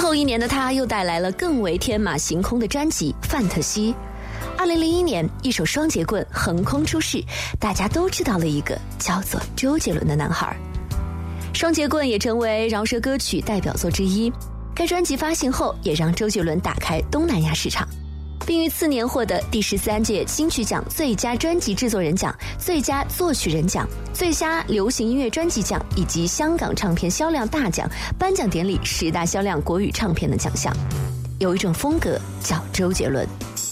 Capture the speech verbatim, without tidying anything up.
后一年的他又带来了更为天马行空的专辑《范特西》。二零零一年，一首双节棍横空出世，大家都知道了一个叫做周杰伦的男孩。双节棍也成为饶舌歌曲代表作之一。该专辑发行后，也让周杰伦打开东南亚市场，并于次年获得第十三届金曲奖最佳专辑制作人奖、最佳作曲人奖、最佳流行音乐专辑奖以及香港唱片销量大奖颁奖典礼十大销量国语唱片的奖项。有一种风格叫周杰伦。